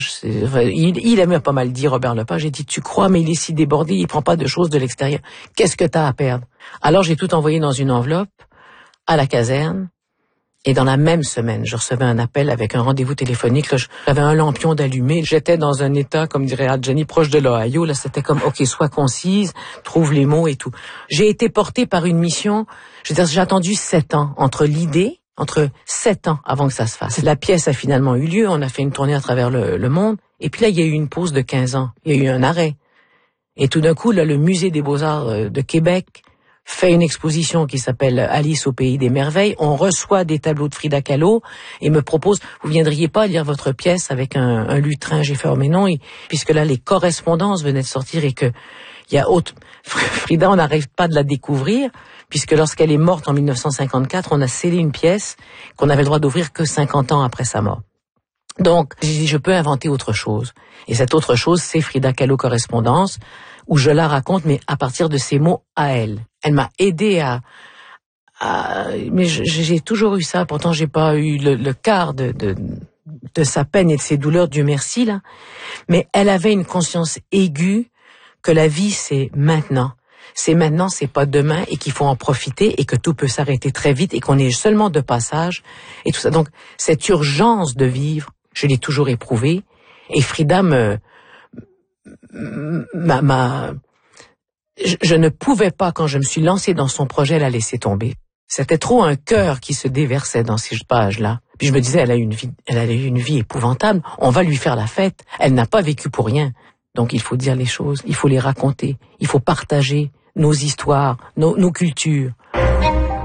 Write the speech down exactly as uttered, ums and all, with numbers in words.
Il, il aimait pas mal dire, Robert Lepage. J'ai dit, tu crois, mais il est si débordé, il prend pas de choses de l'extérieur. Qu'est-ce que t'as à perdre? Alors j'ai tout envoyé dans une enveloppe à la caserne. Et dans la même semaine, je recevais un appel avec un rendez-vous téléphonique. Là, j'avais un lampion d'allumé. J'étais dans un état, comme dirait Adjani, proche de l'Ohio. Là, c'était comme, OK, sois concise, trouve les mots et tout. J'ai été portée par une mission. Je veux dire, j'ai attendu sept ans entre l'idée, entre sept ans avant que ça se fasse. La pièce a finalement eu lieu. On a fait une tournée à travers le, le monde. Et puis là, il y a eu une pause de quinze ans. Il y a eu un arrêt. Et tout d'un coup, là, le Musée des Beaux-Arts de Québec fait une exposition qui s'appelle Alice au pays des merveilles. On reçoit des tableaux de Frida Kahlo et me propose, vous viendriez pas lire votre pièce avec un, un lutrin? J'ai fait, oh mais non, et, puisque là les correspondances venaient de sortir et que il y a autre, Frida, on n'arrive pas de la découvrir, puisque lorsqu'elle est morte en mille neuf cent cinquante-quatre, on a scellé une pièce qu'on avait le droit d'ouvrir que cinquante ans après sa mort. Donc, j'ai dit, je peux inventer autre chose. Et cette autre chose, c'est Frida Kahlo correspondance, où je la raconte, mais à partir de ses mots à elle. Elle m'a aidé à, à mais j'ai toujours eu ça. Pourtant, j'ai pas eu le, le quart de, de, de sa peine et de ses douleurs, Dieu merci, là. Mais elle avait une conscience aiguë que la vie, c'est maintenant. C'est maintenant, c'est pas demain, et qu'il faut en profiter, et que tout peut s'arrêter très vite, et qu'on est seulement de passage, et tout ça. Donc, cette urgence de vivre, je l'ai toujours éprouvée, et Frida me, m'a, m'a, je, je ne pouvais pas, quand je me suis lancée dans son projet, la laisser tomber. C'était trop un cœur qui se déversait dans ces pages-là. Puis je me disais, elle a eu une vie, elle a eu une vie épouvantable, on va lui faire la fête, elle n'a pas vécu pour rien. Donc il faut dire les choses, il faut les raconter, il faut partager nos histoires, nos, nos cultures.